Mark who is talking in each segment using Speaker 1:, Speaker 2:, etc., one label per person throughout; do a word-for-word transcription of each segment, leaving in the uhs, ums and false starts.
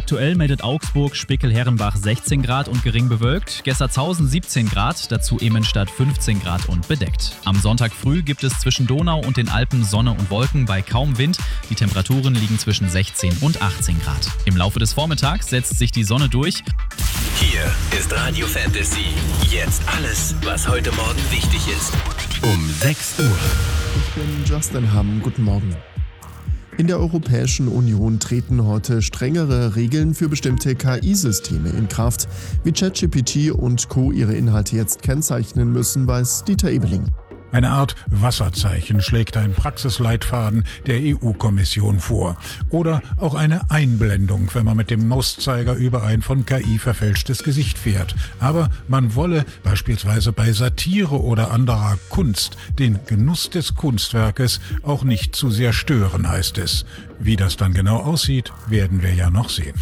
Speaker 1: Aktuell meldet Augsburg Spickel-Herrenbach sechzehn Grad und gering bewölkt, Gessertshausen siebzehn Grad, dazu Emenstadt fünfzehn Grad und bedeckt. Am Sonntag früh gibt es zwischen Donau und den Alpen Sonne und Wolken bei kaum Wind. Die Temperaturen liegen zwischen sechzehn und achtzehn Grad. Im Laufe des Vormittags setzt sich die Sonne durch.
Speaker 2: Hier ist Radio Fantasy. Jetzt alles, was heute Morgen wichtig ist. Um sechs Uhr.
Speaker 3: Ich bin Justin Hamm. Guten Morgen. In der Europäischen Union treten heute strengere Regeln für bestimmte K I-Systeme in Kraft. Wie ChatGPT und Co. ihre Inhalte jetzt kennzeichnen müssen, weiß Dieter Ebeling.
Speaker 4: Eine Art Wasserzeichen schlägt ein Praxisleitfaden der E U-Kommission vor. Oder auch eine Einblendung, wenn man mit dem Mauszeiger über ein von K I verfälschtes Gesicht fährt. Aber man wolle beispielsweise bei Satire oder anderer Kunst den Genuss des Kunstwerkes auch nicht zu sehr stören, heißt es. Wie das dann genau aussieht, werden wir ja noch sehen.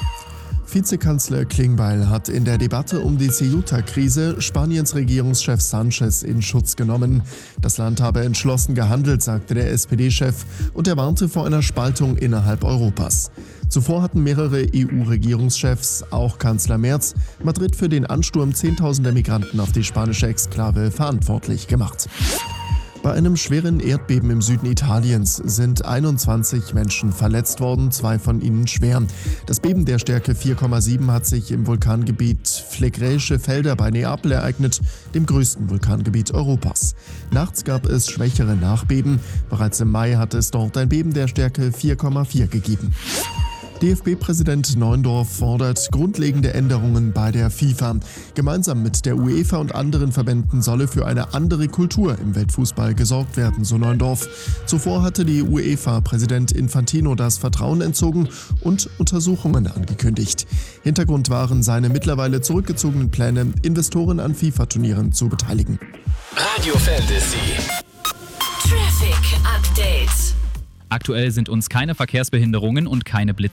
Speaker 3: Vizekanzler Klingbeil hat in der Debatte um die Ceuta-Krise Spaniens Regierungschef Sanchez in Schutz genommen. Das Land habe entschlossen gehandelt, sagte der S P D-Chef, und er warnte vor einer Spaltung innerhalb Europas. Zuvor hatten mehrere E U-Regierungschefs, auch Kanzler Merz, Madrid für den Ansturm zehntausender Migranten auf die spanische Exklave verantwortlich gemacht. Bei einem schweren Erdbeben im Süden Italiens sind einundzwanzig Menschen verletzt worden, zwei von ihnen schwer. Das Beben der Stärke vier Komma sieben hat sich im Vulkangebiet Flegrejsche Felder bei Neapel ereignet, dem größten Vulkangebiet Europas. Nachts gab es schwächere Nachbeben. Bereits im Mai hat es dort ein Beben der Stärke vier Komma vier gegeben. D F B-Präsident Neuendorf fordert grundlegende Änderungen bei der FIFA. Gemeinsam mit der UEFA und anderen Verbänden solle für eine andere Kultur im Weltfußball gesorgt werden, so Neuendorf. Zuvor hatte die UEFA-Präsident Infantino das Vertrauen entzogen und Untersuchungen angekündigt. Hintergrund waren seine mittlerweile zurückgezogenen Pläne, Investoren an FIFA-Turnieren zu beteiligen.
Speaker 2: Radio Fantasy.
Speaker 5: Traffic Update.
Speaker 1: Aktuell sind uns keine Verkehrsbehinderungen und keine Blitze